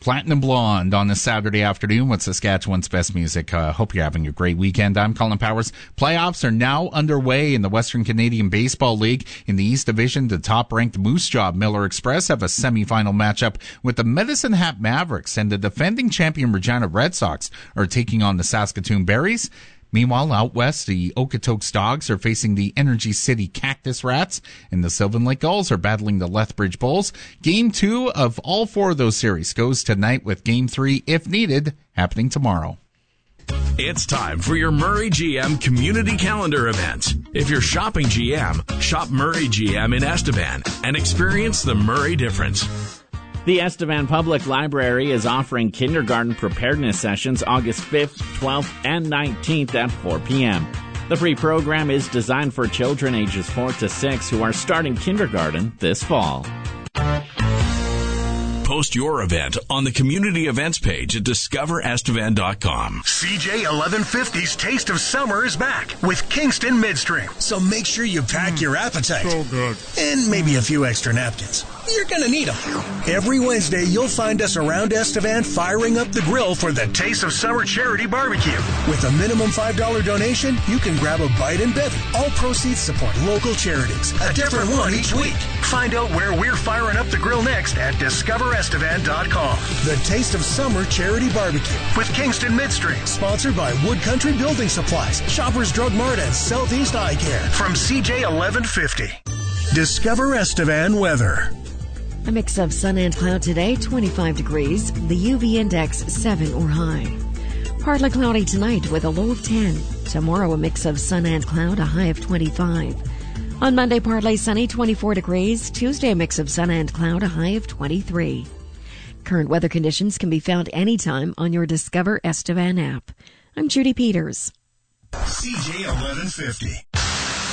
Platinum Blonde on a Saturday afternoon with Saskatchewan's best music. Hope you're having a great weekend. I'm Colin Powers. Playoffs are now underway in the Western Canadian Baseball League. In the East Division, the top-ranked Moose Jaw Miller Express have a semifinal matchup with the Medicine Hat Mavericks, and the defending champion Regina Red Sox are taking on the Saskatoon Berries. Meanwhile, out west, the Okotoks Dogs are facing the Energy City Cactus Rats, and the Sylvan Lake Gulls are battling the Lethbridge Bulls. Game 2 of all 4 of those series goes tonight, with Game 3, if needed, happening tomorrow. It's time for your Murray GM community calendar events. If you're shopping GM, shop Murray GM in Estevan and experience the Murray difference. The Estevan Public Library is offering kindergarten preparedness sessions August 5th, 12th, and 19th at 4 p.m. The free program is designed for children ages 4 to 6 who are starting kindergarten this fall. Post your event on the community events page at discoverestevan.com. CJ 1150's Taste of Summer is back with Kingston Midstream. So make sure you pack your appetite. So good. And maybe a few extra napkins. You're going to need them. Every Wednesday, you'll find us around Estevan firing up the grill for the Taste of Summer Charity Barbecue. With a minimum $5 donation, you can grab a bite and bevy. All proceeds support local charities. A different one each week. Find out where we're firing up the grill next at discoverestevan.com. The Taste of Summer Charity Barbecue with Kingston Midstream. Sponsored by Wood Country Building Supplies, Shoppers Drug Mart, and Southeast Eye Care. From CJ 1150. Discover Estevan weather. A mix of sun and cloud today, 25 degrees. The UV index 7 or high. Partly cloudy tonight with a low of 10. Tomorrow a mix of sun and cloud, a high of 25. On Monday, partly sunny, 24 degrees. Tuesday, a mix of sun and cloud, a high of 23. Current weather conditions can be found anytime on your Discover Estevan app. I'm Judy Peters. CJ 1150.